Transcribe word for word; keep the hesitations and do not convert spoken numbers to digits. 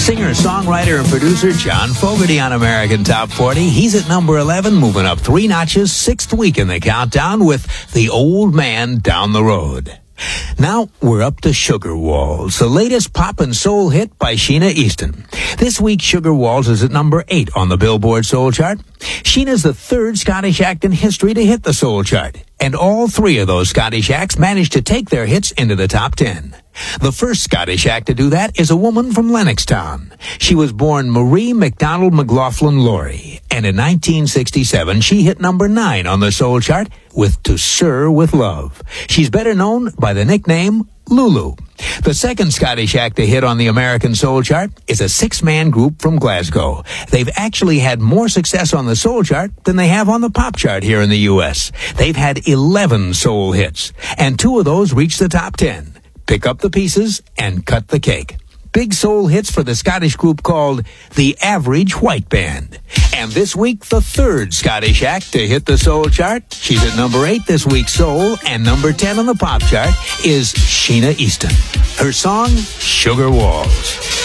Singer, songwriter, and producer John Fogerty on American Top forty. He's at number eleven, moving up three notches, sixth week in the countdown with The Old Man Down the Road. Now we're up to Sugar Walls, the latest pop and soul hit by Sheena Easton. This week, Sugar Walls is at number eight on the Billboard Soul Chart. Sheena's the third Scottish act in history to hit the soul chart, and all three of those Scottish acts managed to take their hits into the top ten. The first Scottish act to do that is a woman from Lennoxtown. She was born Marie MacDonald McLaughlin Laurie, and in nineteen sixty-seven she hit number nine on the soul chart with To Sir With Love. She's better known by the nickname Lulu. The second Scottish act to hit on the American soul chart is a six-man group from Glasgow. They've actually had more success on the soul chart than they have on the pop chart here in the U S. They've had eleven soul hits, and two of those reached the top ten. Pick up the pieces and cut the cake. Big soul hits for the Scottish group called The Average White Band. And this week, the third Scottish act to hit the soul chart. She's at number eight this week, soul, and number ten on the pop chart is Sheena Easton. Her song, Sugar Walls.